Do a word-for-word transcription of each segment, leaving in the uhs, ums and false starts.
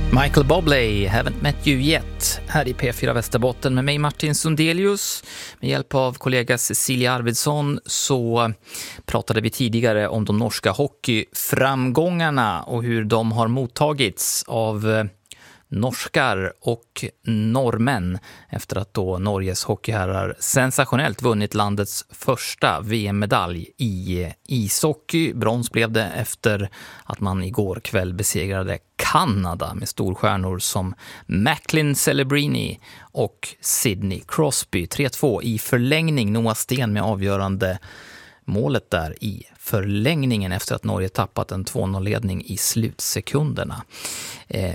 Michael Bublé, Haven't Met You Yet, här i P fyra Västerbotten med mig Martin Sundelius. Med hjälp av kollega Cecilia Arvidsson så pratade vi tidigare om de norska hockeyframgångarna och hur de har mottagits av norskar och norrmän efter att då Norges hockeyherrar sensationellt vunnit landets första V M-medalj i ishockey. Brons blev det efter att man igår kväll besegrade Kanada med storstjärnor som Macklin Celebrini och Sidney Crosby. tre två i förlängning, Noah Sten med avgörande målet där i förlängningen efter att Norge tappat en två noll-ledning i slutsekunderna. Eh,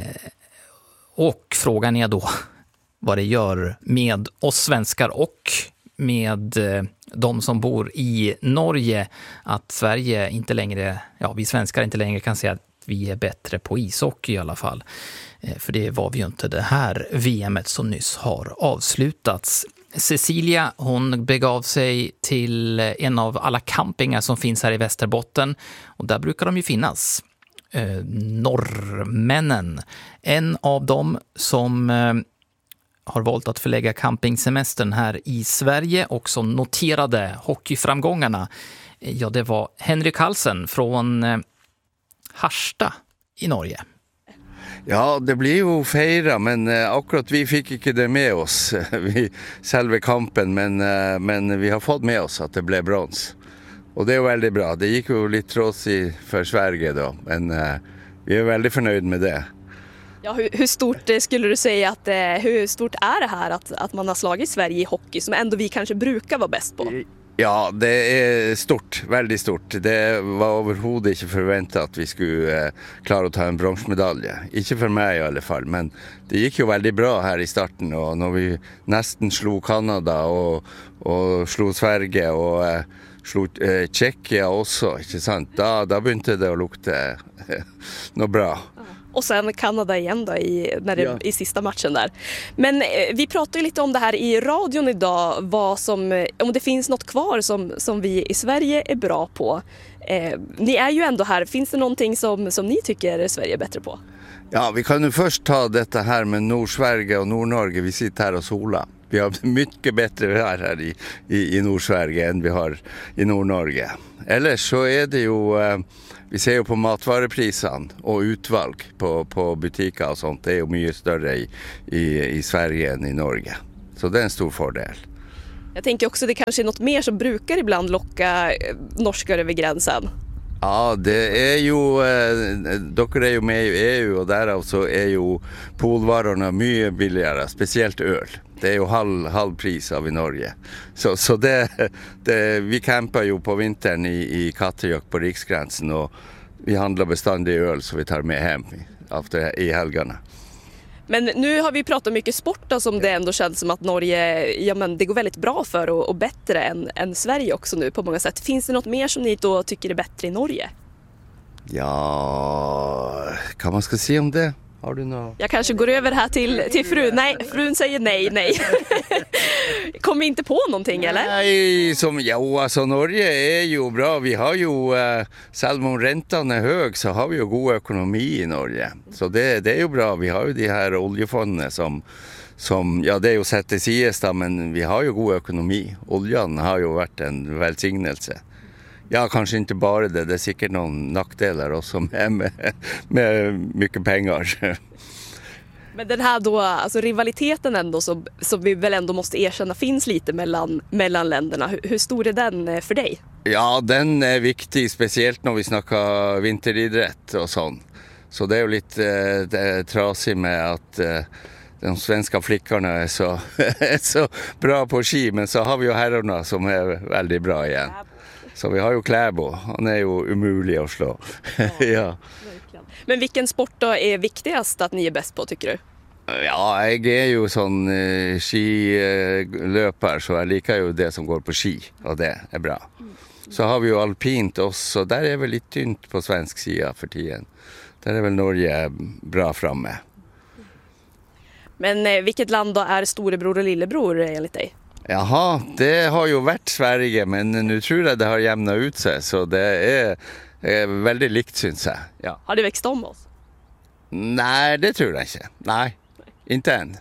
Och frågan är då vad det gör med oss svenskar och med de som bor i Norge att Sverige inte längre, ja vi svenskar inte längre kan säga att vi är bättre på ishockey i alla fall. För det var vi ju inte det här V M:et som nyss har avslutats. Cecilia, hon begav sig till en av alla campingar som finns här i Västerbotten och där brukar de ju finnas. Eh, norrmännen. En av dem som eh, har valt att förlägga campingsemestern här i Sverige och som noterade hockeyframgångarna, eh, ja det var Henrik Halsen från eh, Harstad i Norge. Ja, det blir jo feira, men eh, akkurat vi fikk ikke det med oss, vi, selve kampen, men, eh, men vi har fått med oss at det ble brons. Och det är väldigt bra. Det gick ju lite trotsigt för Sverige då, men eh, vi är väldigt förnöjda med det. Ja, hur, hur stort skulle du säga att eh, hur stort är det här att, att man har slagit Sverige i hockey som ändå vi kanske brukar vara bäst på? Ja, det är stort, väldigt stort. Det var överhuvudtaget inte förväntat att vi skulle eh, klara att ta en bronsmedalj. Inte för mig i alla fall, men det gick ju väldigt bra här i starten och när vi nästan slog Kanada och, och slog Sverige och eh, slog eh, Tjeckia också, inte sant? Da, da begynte det att lukta eh, något bra. Och sen Kanada igen då i, när det, ja. i sista matchen där. Men eh, vi pratade ju lite om det här i radion idag, vad som, om det finns något kvar som, som vi i Sverige är bra på. Eh, ni är ju ändå här, finns det någonting som, som ni tycker Sverige är bättre på? Ja, vi kan ju först ta detta här med Nord-Sverige och Nord-Norge. Vi sitter här och sola. Vi har mycket bättre här, här i, i, i Nord-Sverige än vi har i Nord-Norge. Eller så är det ju, eh, vi ser ju på matvaruprisan och utvalg på, på butiker och sånt. Det är ju mycket större i, i, i Sverige än i Norge. Så det är en stor fördel. Jag tänker också att det kanske är något mer som brukar ibland locka norskar över gränsen. Ja, det är ju, eh, dock är det ju med i E U och därav så är ju polvarorna mycket billigare, speciellt öl. Det är ju halv, halv pris av i Norge. Så, så det, det, vi campar ju på vintern i, i Katterjök på Riksgränsen och vi handlar beständigt öl så vi tar med hem efter, i helgerna. Men nu har vi pratat mycket sport då, som det ändå känns som att Norge, ja men det går väldigt bra för och, och bättre än, än Sverige också nu på många sätt. Finns det något mer som ni då tycker är bättre i Norge? Ja, kan man ska se om det? Har du något? Jag kanske går över här till, till frun. Nej, frun säger nej, nej. Kommer inte på någonting eller? Nej, som, ja, alltså Norge är ju bra. Vi har ju, eh, selv om räntan är hög så har vi ju god ekonomi i Norge. Så det, det är ju bra. Vi har ju de här oljefonderna som, som ja det är ju sett i siesta, men vi har ju god ekonomi. Oljan har ju varit en välsignelse. Ja, kanske inte bara det. Det är säkert någon nackdelar också med, med, med mycket pengar. Men den här då, alltså rivaliteten ändå som, som vi väl ändå måste erkänna finns lite mellan, mellan länderna. Hur, hur stor är den för dig? Ja, den är viktig, speciellt när vi snackar vinteridrott och sånt. Så det är ju lite eh, trasigt med att eh, de svenska flickorna är så, är så bra på ski, men så har vi ju herrarna som är väldigt bra igen. Så vi har ju Kläbo, han är ju umulig att slå. Ja, ja. Men vilken sport då är viktigast att ni är bäst på tycker du? Ja, jag är ju sån eh, skilöpare så jag likar ju det som går på ski och det är bra. Så har vi ju alpint också, så där är väl lite tynt på svensk sida för tiden. Där är väl Norge bra framme. Men eh, vilket land då är storebror och lillebror enligt dig? Jaha, det har ju varit Sverige, men nu tror jag det har jämnat ut sig, så det är, är väldigt likt syns jag. Ja. Har det växt om oss? Nej, det tror jag inte. Nej, inte än.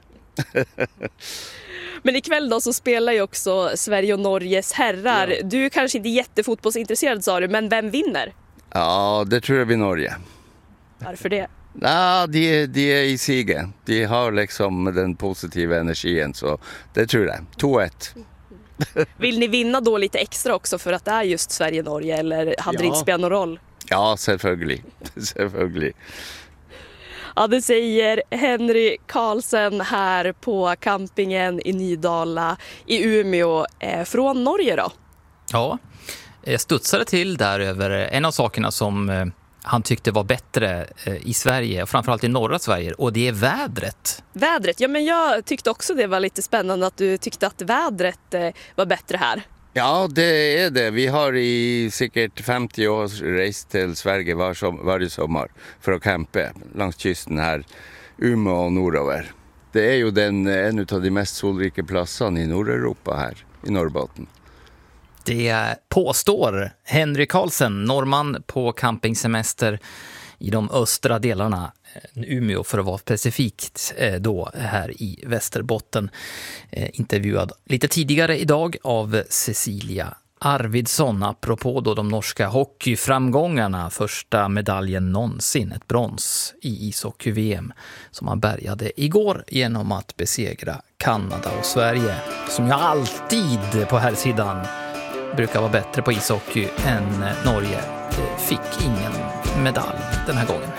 Men ikväll då så spelar ju också Sverige och Norges herrar. Ja. Du är kanske inte jättefotbollsintresserad, sa du, men vem vinner? Ja, det tror jag blir Norge. Varför det? Ja, de, de är i sigen. De har liksom den positiva energin, så det tror jag. två ett. Vill ni vinna då lite extra också för att det är just Sverige-Norge, eller hade ja. det inte spelat någon roll? Ja, självklart. Självklart. Ja, det säger Henry Karlsen här på campingen i Nydala i Umeå eh, från Norge då. Ja, jag studsade till där över en av sakerna som eh, han tyckte var bättre eh, i Sverige och framförallt i norra Sverige, och det är vädret. Vädret, ja, men jag tyckte också det var lite spännande att du tyckte att vädret eh, var bättre här. Ja, det är det. Vi har i säkert femtio år rest till Sverige var som, varje sommar för att campa längs kysten här, Umeå och norröver. Det är ju den, en av de mest solrika platserna i Nordeuropa här, i Norrbotten. Det påstår Henry Karlsen, norrman på campingsemester i de östra delarna, Umeå för att vara specifikt då här i Västerbotten. Intervjuad lite tidigare idag av Cecilia Arvidsson apropå då de norska hockeyframgångarna, första medaljen någonsin, ett brons i ishockey-V M som man bärgade igår genom att besegra Kanada och Sverige, som ju alltid på här sidan brukar vara bättre på ishockey än Norge, fick ingen medalj den här gången.